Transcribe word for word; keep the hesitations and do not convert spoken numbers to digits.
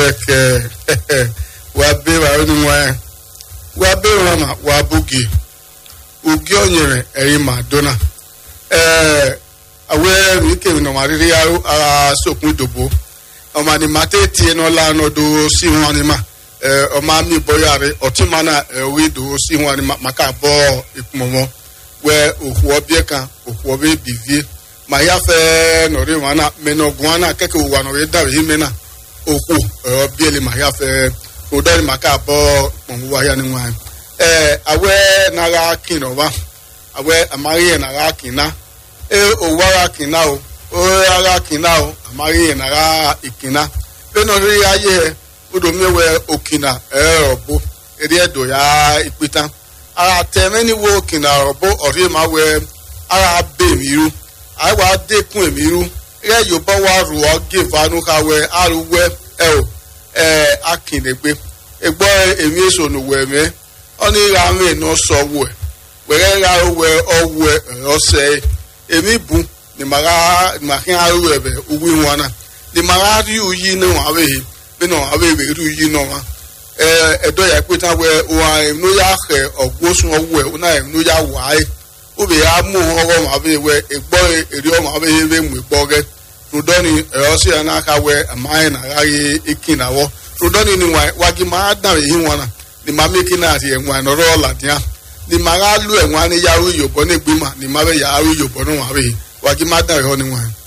ke wa be wa ni wa wa be wa ma wa bugi ugi onyere eyi madonna eh awe mi ke no ma riri ara sokun dobo o ma ni mate tie no la no do si won ni ma eh o ma mi boyare otimana we do si won ni maka bo ikumomo we oku obie kan oku obie bivie ma ya fe no re wana me no gwana keke wa no we da we me na oku obie le ma ya fe o do maka bo mo ya ni wan eh awe na ga kino wa awe amari na ga kina e o wara kina o o ara kina o amari na ga ikina pe no ri aye odo mi we okina e obo eri edo ya ipitan ara temeni wo kina obo ori ma we ara be miru ai wa de kun emiru re yo bo wa ru o give anu ka we aruwe e o eh akinegbe egbo emi eso no we me oni ra me no so wo were ra we owe o se emi bu ni mara ma kin aru ebe uwi wona ni mara ri uyi no awe be no awe be ri uyi no ma eh edo ya peta we wa no ya khe ogbosun owe una no ya wa e o be ya mu owo ma be we egbo eri o ma be be mu egbo ge rodoni e o se na ka we amai na ga yi ikinawo rodoni ni wa wagi ma da yi wona ni ma make na ti enwa no ro la dia ni ma ga lu enwa ni yaru yobo ni gbima ni ma be yaru yobo no wa be wagi ma da yo ni wa